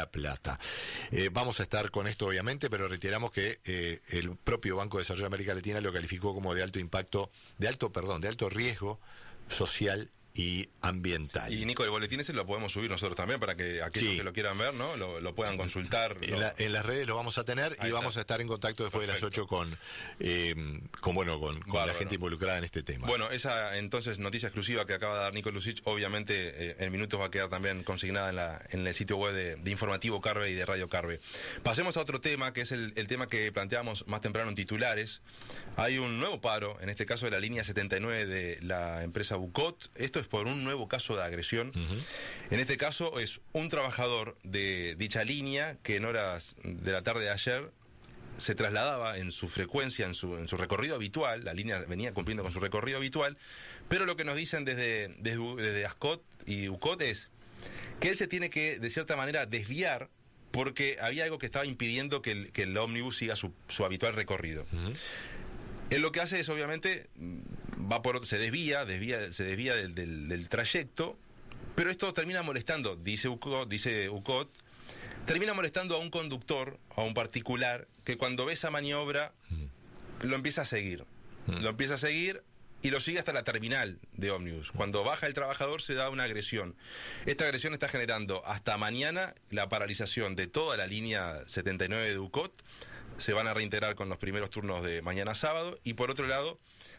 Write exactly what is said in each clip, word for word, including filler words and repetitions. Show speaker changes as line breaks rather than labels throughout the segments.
La Plata. Eh, vamos a estar con esto, obviamente, pero reiteramos que eh, el propio Banco de Desarrollo de América Latina lo calificó como de alto impacto, de alto, perdón, de alto riesgo social y ambiental.
Y Nico, el boletín ese lo podemos subir nosotros también para que aquellos sí. que lo quieran ver, ¿no? Lo, lo puedan consultar.
En,
lo...
la, en las redes lo vamos a tener. Ahí y vamos está. a estar en contacto después Perfecto. de las ocho con, eh, con bueno, con, con la gente involucrada en este tema.
Bueno, esa entonces noticia exclusiva que acaba de dar Nico Lucich, obviamente eh, en minutos va a quedar también consignada en, la, en el sitio web de, de Informativo Carve y de Radio Carve. Pasemos a otro tema, que es el, el tema que planteamos más temprano en titulares. Hay un nuevo paro, en este caso de la línea setenta y nueve de la empresa Bucot. Esto es por un nuevo caso de agresión. Uh-huh. En este caso es un trabajador de dicha línea que en horas de la tarde de ayer se trasladaba en su frecuencia, en su, en su recorrido habitual. La línea venía cumpliendo con su recorrido habitual, pero lo que nos dicen desde, desde, desde ASCOT y UCOT es que él se tiene que, de cierta manera, desviar porque había algo que estaba impidiendo que el, que el ómnibus siga su, su habitual recorrido. Uh-huh. Él lo que hace es, obviamente, va por se desvía, desvía se desvía del, del, del trayecto, pero esto termina molestando, dice UCOT, dice UCOT, termina molestando a un conductor, a un particular, que cuando ve esa maniobra mm. lo empieza a seguir. Mm. Lo empieza a seguir y lo sigue hasta la terminal de ómnibus. Cuando baja el trabajador se da una agresión. Esta agresión está generando hasta mañana la paralización de toda la línea setenta y nueve de UCOT. Se van a reintegrar con los primeros turnos de mañana sábado. Y por otro lado,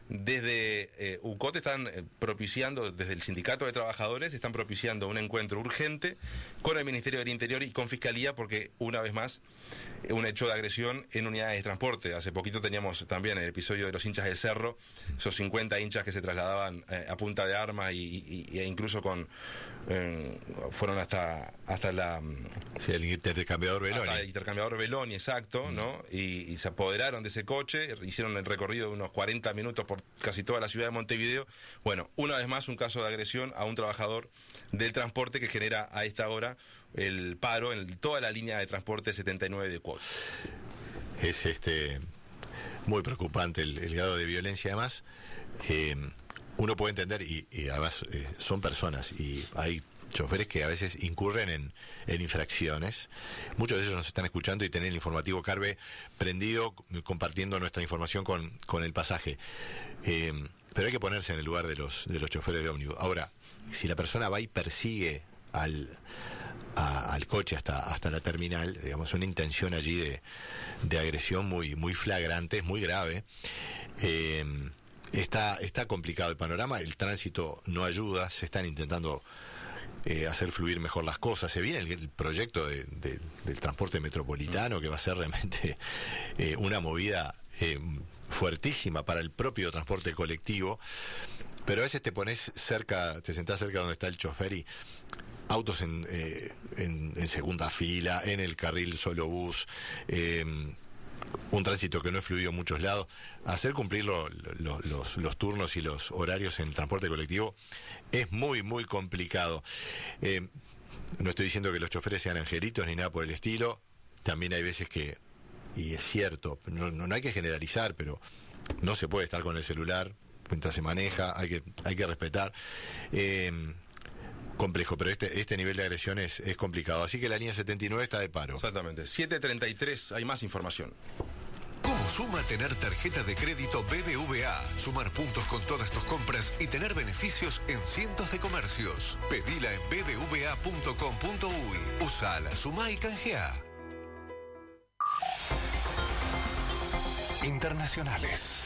desde eh, UCOT están eh, propiciando, desde el Sindicato de Trabajadores, están propiciando un encuentro urgente con el Ministerio del Interior y con Fiscalía, porque una vez más, eh, un hecho de agresión en unidades de transporte. Hace poquito teníamos también el episodio de los hinchas del Cerro, esos cincuenta hinchas que se trasladaban eh, a punta de arma y, y, e incluso con eh, fueron hasta hasta la
sí, el intercambiador Beloni.
Hasta el intercambiador Beloni, exacto, mm. ¿no? Y, y se apoderaron de ese coche, hicieron el recorrido de unos cuarenta minutos por casi toda la ciudad de Montevideo. Bueno, una vez más un caso de agresión a un trabajador del transporte que genera a esta hora el paro en toda la línea de transporte setenta y nueve de Cuot.
Es este muy preocupante el, el grado de violencia. Además, eh, uno puede entender, y, y además eh, son personas, y hay choferes que a veces incurren en, en infracciones. Muchos de ellos nos están escuchando y tienen el informativo Carve prendido, compartiendo nuestra información con, con el pasaje. Eh, pero hay que ponerse en el lugar de los, de los choferes de ómnibus. Ahora, si la persona va y persigue al, a, al coche hasta, hasta la terminal, digamos, una intención allí de, de agresión muy, muy flagrante, es muy grave. Eh, está, está complicado el panorama, el tránsito no ayuda, se están intentando Eh, hacer fluir mejor las cosas. Se viene el, el proyecto de, de, del transporte metropolitano, que va a ser realmente eh, una movida eh, fuertísima para el propio transporte colectivo, pero a veces te pones cerca, te sentás cerca donde está el chofer y autos en, eh, en, en segunda fila, en el carril solo bus, eh, un tránsito que no es fluido en muchos lados. Hacer cumplir lo, lo, los, los turnos y los horarios en el transporte colectivo es muy, muy complicado. Eh, no estoy diciendo que los choferes sean angelitos ni nada por el estilo. También hay veces que, y es cierto, no, no, no hay que generalizar, pero no se puede estar con el celular mientras se maneja, hay que, hay que respetar. Eh, complejo, pero este este nivel de agresión es, es complicado. Así que la línea setenta y nueve está de paro.
Exactamente. siete treinta y tres, hay más información.
¿Cómo suma tener tarjeta de crédito B B V A? Sumar puntos con todas tus compras y tener beneficios en cientos de comercios. Pedila en b b v a punto com punto u y usala, sumá y canjeá. Internacionales.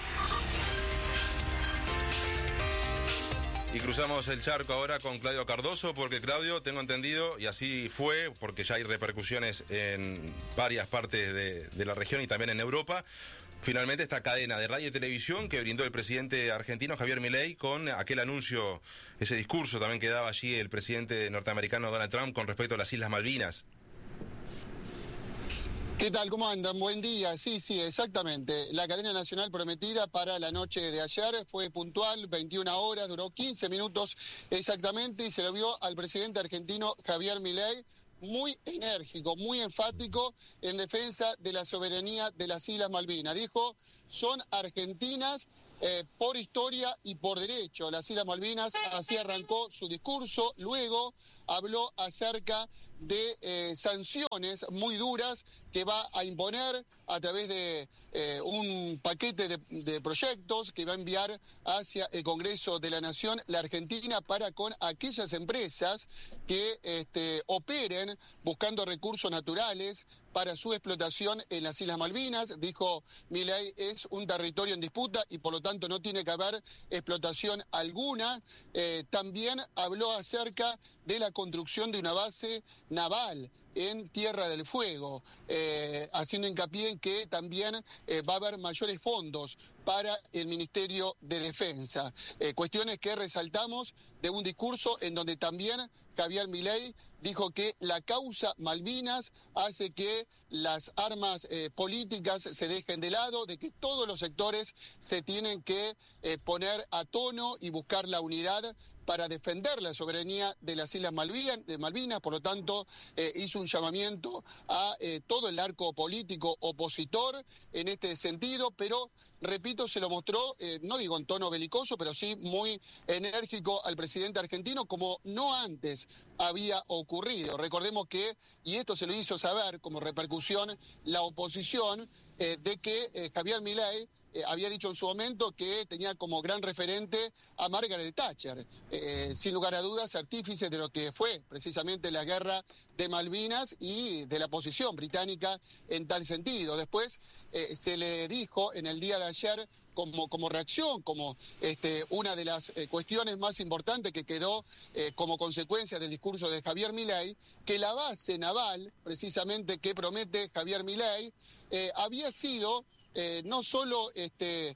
Y cruzamos el charco ahora con Claudio Cardoso, porque Claudio, tengo entendido, y así fue, porque ya hay repercusiones en varias partes de, de la región y también en Europa, finalmente esta cadena de radio y televisión que brindó el presidente argentino Javier Milei con aquel anuncio, ese discurso también que daba allí el presidente norteamericano Donald Trump con respecto a las Islas Malvinas.
¿Qué tal? ¿Cómo andan? Buen día. Sí, sí, exactamente. La cadena nacional prometida para la noche de ayer fue puntual, veintiuna horas, duró quince minutos exactamente y se lo vio al presidente argentino Javier Milei muy enérgico, muy enfático en defensa de la soberanía de las Islas Malvinas. Dijo, son argentinas eh, por historia y por derecho. Las Islas Malvinas, así arrancó su discurso. Luego habló acerca de eh, sanciones muy duras que va a imponer a través de eh, un paquete de, de proyectos que va a enviar hacia el Congreso de la Nación la Argentina para con aquellas empresas que este, operen buscando recursos naturales para su explotación en las Islas Malvinas. Dijo Milei, es un territorio en disputa y por lo tanto no tiene que haber explotación alguna. Eh, también habló acerca de la construcción de una base naval en Tierra del Fuego, eh, haciendo hincapié en que también eh, va a haber mayores fondos para el Ministerio de Defensa. Eh, cuestiones que resaltamos de un discurso en donde también Javier Milei dijo que la causa Malvinas hace que las armas eh, políticas se dejen de lado, de que todos los sectores se tienen que eh, poner a tono y buscar la unidad para defender la soberanía de las Islas Malvinas, de Malvinas. Por lo tanto, eh, hizo un llamamiento a eh, todo el arco político opositor en este sentido, pero, repito, se lo mostró, eh, no digo en tono belicoso, pero sí muy enérgico al presidente argentino, como no antes había ocurrido. Recordemos que, y esto se lo hizo saber como repercusión la oposición, eh, de que eh, Javier Milei Eh, había dicho en su momento que tenía como gran referente a Margaret Thatcher, eh, sin lugar a dudas artífice de lo que fue precisamente la guerra de Malvinas y de la posición británica en tal sentido. Después eh, se le dijo en el día de ayer como, como reacción, como este, una de las eh, cuestiones más importantes que quedó eh, como consecuencia del discurso de Javier Milei, que la base naval, precisamente que promete Javier Milei, eh, había sido Eh, no solo este,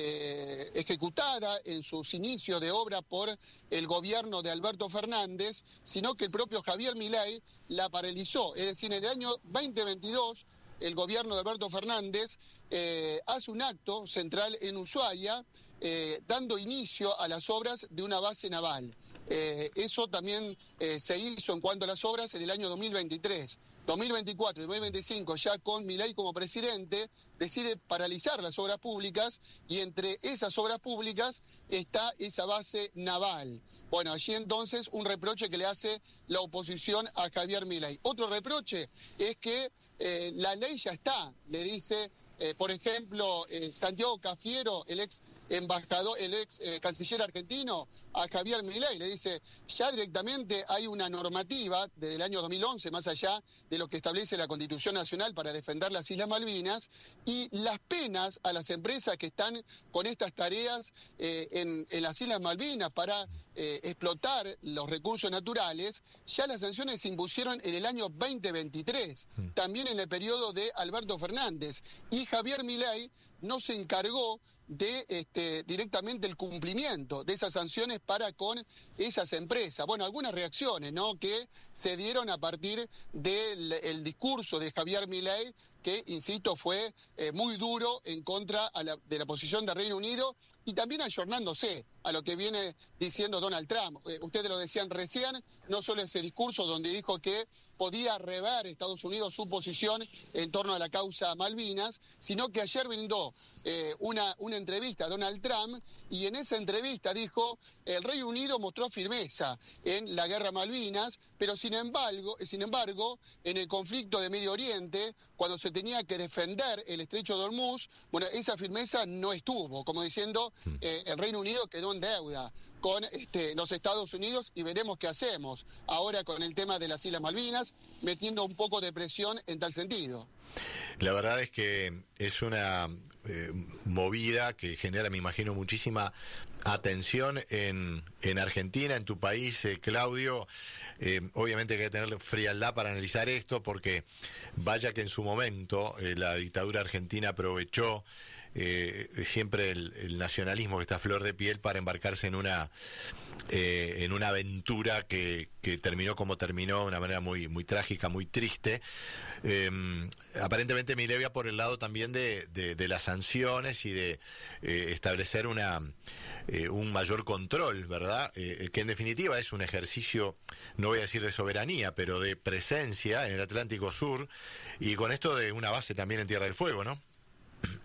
eh, ejecutada en sus inicios de obra por el gobierno de Alberto Fernández, sino que el propio Javier Milei la paralizó. Es decir, en el año veinte veintidós, el gobierno de Alberto Fernández eh, hace un acto central en Ushuaia, eh, dando inicio a las obras de una base naval. Eh, eso también eh, se hizo en cuanto a las obras en el año dos mil veintitrés. dos mil veinticuatro y dos mil veinticinco, ya con Milei como presidente, decide paralizar las obras públicas y entre esas obras públicas está esa base naval. Bueno, allí entonces un reproche que le hace la oposición a Javier Milei. Otro reproche es que eh, la ley ya está, le dice, eh, por ejemplo, eh, Santiago Cafiero, el ex embajador, el ex eh, canciller argentino, a Javier Milei, le dice, ya directamente hay una normativa desde el año dos mil once, más allá de lo que establece la Constitución Nacional para defender las Islas Malvinas, y las penas a las empresas que están con estas tareas eh, en, en las Islas Malvinas para eh, explotar los recursos naturales, ya las sanciones se impusieron en el año veinte veintitrés, también en el periodo de Alberto Fernández, y Javier Milei no se encargó de este, directamente el cumplimiento de esas sanciones para con esas empresas. Bueno, algunas reacciones, ¿no?, que se dieron a partir del el discurso de Javier Milei, que, insisto, fue eh, muy duro en contra a la, de la posición del Reino Unido y también ayornándose a lo que viene diciendo Donald Trump. Eh, ustedes lo decían recién, no solo ese discurso donde dijo que podía rever Estados Unidos su posición en torno a la causa Malvinas, sino que ayer brindó eh, una, una entrevista a Donald Trump y en esa entrevista dijo, el Reino Unido mostró firmeza en la guerra Malvinas, pero sin embargo, sin embargo, en el conflicto de Medio Oriente, cuando se tenía que defender el estrecho de Hormuz, bueno, esa firmeza no estuvo, como diciendo, eh, el Reino Unido quedó en deuda con este, los Estados Unidos y veremos qué hacemos ahora con el tema de las Islas Malvinas, metiendo un poco de presión en tal sentido.
La verdad es que es una eh, movida que genera, me imagino, muchísima atención en, en Argentina, en tu país, eh, Claudio. Eh, obviamente hay que tener frialdad para analizar esto, porque vaya que en su momento eh, la dictadura argentina aprovechó eh, siempre el, el nacionalismo que está a flor de piel para embarcarse en una eh, en una aventura que, que terminó como terminó, de una manera muy muy trágica, muy triste. Eh, aparentemente Milei va por el lado también de, de, de las sanciones y de eh, establecer una eh, un mayor control, ¿verdad? Eh, que en definitiva es un ejercicio, no voy a decir de soberanía, pero de presencia en el Atlántico Sur, y con esto de una base también en Tierra del Fuego, ¿no?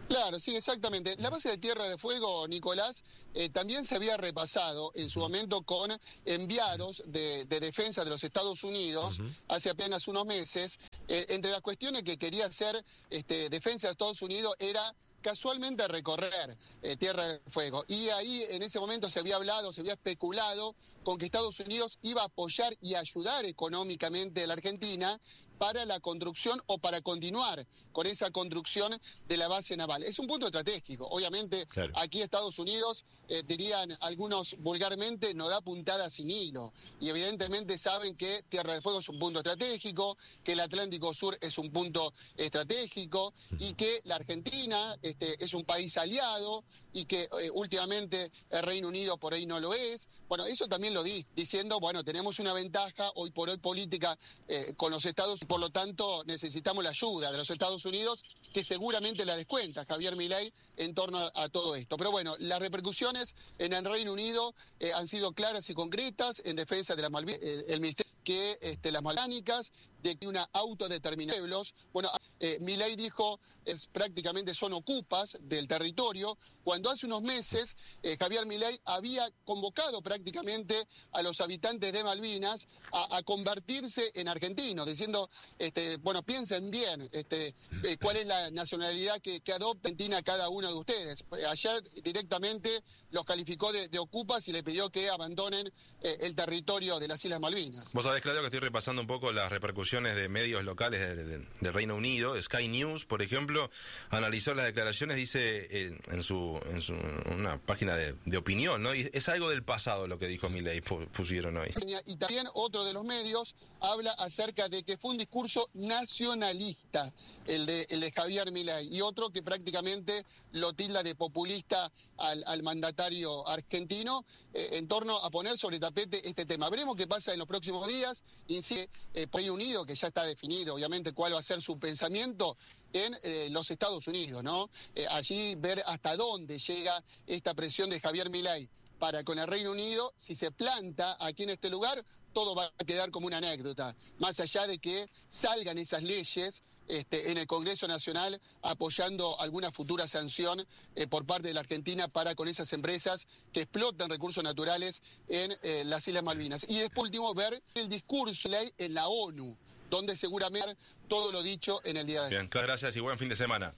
Claro, sí, exactamente. La base de Tierra de Fuego, Nicolás, eh, también se había repasado en su momento con enviados de, de defensa de los Estados Unidos uh-huh. hace apenas unos meses. Eh, entre las cuestiones que quería hacer este, defensa de Estados Unidos era casualmente recorrer eh, Tierra del Fuego. Y ahí en ese momento se había hablado, se había especulado con que Estados Unidos iba a apoyar y ayudar económicamente a la Argentina para la construcción o para continuar con esa construcción de la base naval. Es un punto estratégico. Obviamente, claro. Aquí Estados Unidos, eh, dirían algunos vulgarmente, no da puntada sin hilo. Y evidentemente saben que Tierra del Fuego es un punto estratégico, que el Atlántico Sur es un punto estratégico y que la Argentina este, es un país aliado y que eh, últimamente el Reino Unido por ahí no lo es. Bueno, eso también lo di, diciendo, bueno, tenemos una ventaja hoy por hoy política eh, con los Estados Unidos. Por lo tanto, necesitamos la ayuda de los Estados Unidos, que seguramente la descuenta Javier Milei en torno a, a todo esto. Pero bueno, las repercusiones en el Reino Unido eh, han sido claras y concretas en defensa de las Malvinas, eh, el Ministerio que este, las Malvánicas, de que una autodeterminación de pueblos. Bueno, eh, Milei dijo, es, prácticamente son ocupas del territorio, cuando hace unos meses eh, Javier Milei había convocado prácticamente a los habitantes de Malvinas a, a convertirse en argentinos, diciendo, este, bueno, piensen bien este, eh, cuál es la nacionalidad que, que adopta Argentina cada uno de ustedes. Ayer directamente los calificó de, de ocupas y le pidió que abandonen eh, el territorio de las Islas Malvinas.
Vos sabés, Claudio, que estoy repasando un poco las repercusiones de medios locales de, de, del Reino Unido. Sky News, por ejemplo, analizó las declaraciones, dice en, en su en su una página de, de opinión, ¿no? Y es algo del pasado lo que dijo Milei, pusieron hoy.
Y también otro de los medios habla acerca de que fue un discurso nacionalista el de, el de Javier Milei, y otro que prácticamente lo tilda de populista al, al mandatario argentino eh, en torno a poner sobre tapete este tema. Veremos qué pasa en los próximos días. Insiste, eh, Reino Unido, que ya está definido, obviamente, cuál va a ser su pensamiento en eh, los Estados Unidos, ¿no? Eh, allí ver hasta dónde llega esta presión de Javier Milei para con el Reino Unido. Si se planta aquí en este lugar, todo va a quedar como una anécdota, más allá de que salgan esas leyes este, en el Congreso Nacional apoyando alguna futura sanción eh, por parte de la Argentina para con esas empresas que explotan recursos naturales en eh, las Islas Malvinas. Y después, último, ver el discurso de ley en la ONU, donde seguramente todo lo dicho en el día de hoy.
Bien, muchas gracias y buen fin de semana.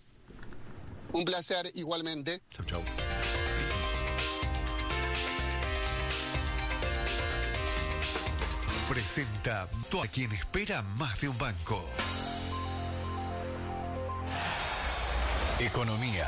Un placer igualmente.
Chau, chau.
Presenta a quien espera más de un banco. Economía.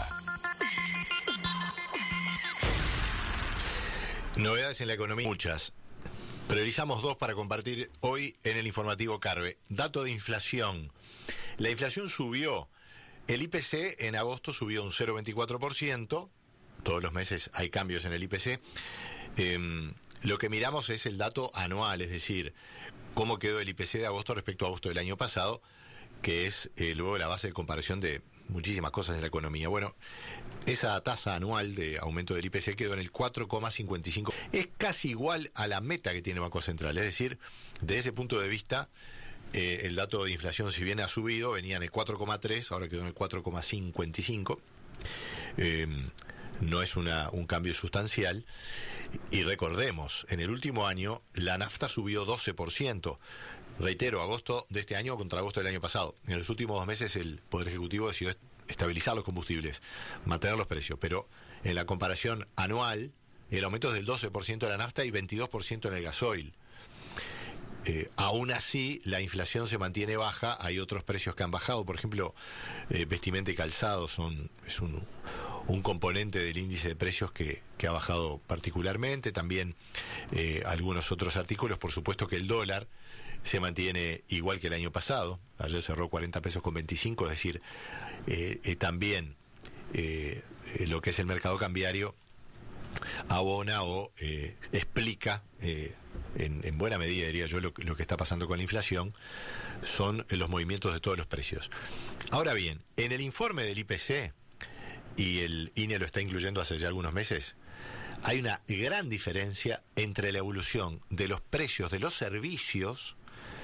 Novedades en la economía, muchas. Priorizamos dos para compartir hoy en el informativo Carve. Dato de inflación. La inflación subió. El I P C en agosto subió un cero coma veinticuatro por ciento. Todos los meses hay cambios en el I P C. Eh, lo que miramos es el dato anual, es decir, cómo quedó el I P C de agosto respecto a agosto del año pasado, que es eh, luego la base de comparación de muchísimas cosas en la economía. Bueno, esa tasa anual de aumento del I P C quedó en el cuatro coma cincuenta y cinco. Es casi igual a la meta que tiene el Banco Central. Es decir, desde ese punto de vista, eh, el dato de inflación, si bien ha subido, venía en el cuatro coma tres, ahora quedó en el cuatro coma cincuenta y cinco. Eh, no es una, un cambio sustancial. Y recordemos, en el último año, la nafta subió doce por ciento. Reitero, agosto de este año contra agosto del año pasado. En los últimos dos meses el Poder Ejecutivo decidió estabilizar los combustibles, mantener los precios, pero en la comparación anual el aumento es del doce por ciento de la nafta y veintidós por ciento en el gasoil. Eh, aún así la inflación se mantiene baja. Hay otros precios que han bajado, por ejemplo, eh, vestimenta y calzado son es un, un componente del índice de precios que, que ha bajado particularmente. También eh, algunos otros artículos. Por supuesto que el dólar se mantiene igual que el año pasado. Ayer cerró cuarenta pesos con veinticinco, es decir, eh, eh, también eh, eh, lo que es el mercado cambiario abona o eh, explica eh, en, en buena medida, diría yo, lo, lo que está pasando con la inflación. Son los movimientos de todos los precios. Ahora bien, en el informe del I P C, y el I N E lo está incluyendo hace ya algunos meses, hay una gran diferencia entre la evolución de los precios de los servicios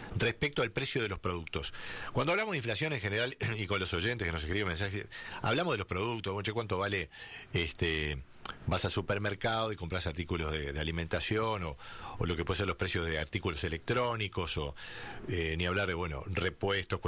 respecto al precio de los productos. Cuando hablamos de inflación en general, y con los oyentes que nos escriben mensajes, hablamos de los productos, bueno, che, ¿cuánto vale este... vas al supermercado y compras artículos de, de alimentación o, o lo que puede ser los precios de artículos electrónicos o eh, ni hablar de, bueno, repuestos,